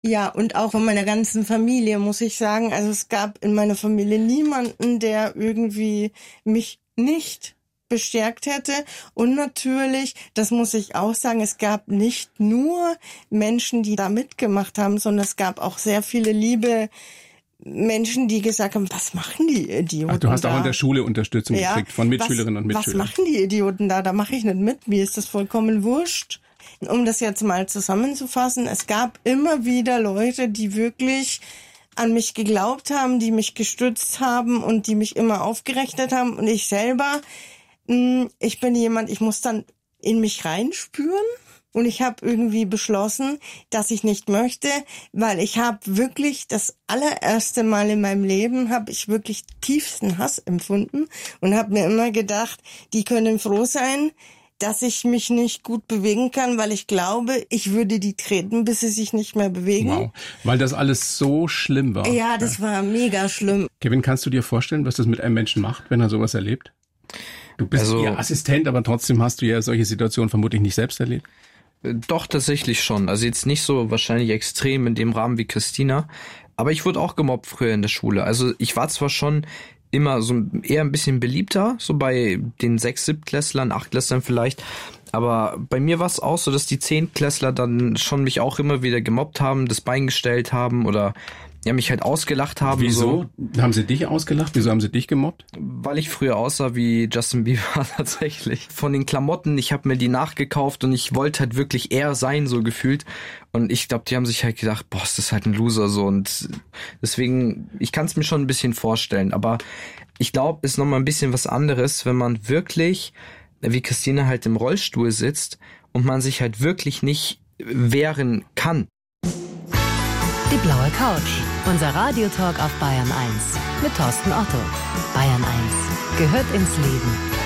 Ja, und auch von meiner ganzen Familie, muss ich sagen. Also es gab in meiner Familie niemanden, der irgendwie mich nicht bestärkt hätte. Und natürlich, das muss ich auch sagen, es gab nicht nur Menschen, die da mitgemacht haben, sondern es gab auch sehr viele liebe Menschen, die gesagt haben, was machen die Idioten da? Ach, du hast auch in der Schule Unterstützung gekriegt von Mitschülerinnen und Mitschülern. Was machen die Idioten da? Da mache ich nicht mit. Mir ist das vollkommen wurscht. Um das jetzt mal zusammenzufassen, es gab immer wieder Leute, die wirklich an mich geglaubt haben, die mich gestützt haben und die mich immer aufgerechnet haben. Und ich selber, ich bin jemand, ich muss dann in mich reinspüren. Und ich habe irgendwie beschlossen, dass ich nicht möchte, weil ich habe wirklich das allererste Mal in meinem Leben, habe ich wirklich tiefsten Hass empfunden und habe mir immer gedacht, die können froh sein, dass ich mich nicht gut bewegen kann, weil ich glaube, ich würde die treten, bis sie sich nicht mehr bewegen. Wow, weil das alles so schlimm war. Ja, das war mega schlimm. Kevin, kannst du dir vorstellen, was das mit einem Menschen macht, wenn er sowas erlebt? Du bist ja Assistent, aber trotzdem hast du ja solche Situationen vermutlich nicht selbst erlebt. Doch, tatsächlich schon. Also jetzt nicht so wahrscheinlich extrem in dem Rahmen wie Christina, aber ich wurde auch gemobbt früher in der Schule. Also ich war zwar schon immer so eher ein bisschen beliebter, so bei den 6-, 7-Klässlern, 8-Klässlern vielleicht, aber bei mir war es auch so, dass die 10-Klässler dann schon mich auch immer wieder gemobbt haben, das Bein gestellt haben oder ja, mich halt ausgelacht haben. Wieso? So. Haben sie dich ausgelacht? Wieso haben sie dich gemobbt? Weil ich früher aussah wie Justin Bieber tatsächlich. Von den Klamotten, ich habe mir die nachgekauft und ich wollte halt wirklich er sein, so gefühlt. Und ich glaube, die haben sich halt gedacht, boah, ist das halt ein Loser so. Und deswegen, ich kann es mir schon ein bisschen vorstellen. Aber ich glaube, es ist nochmal ein bisschen was anderes, wenn man wirklich, wie Christina halt im Rollstuhl sitzt und man sich halt wirklich nicht wehren kann. Die blaue Couch. Unser Radiotalk auf Bayern 1 mit Thorsten Otto. Bayern 1 gehört ins Leben.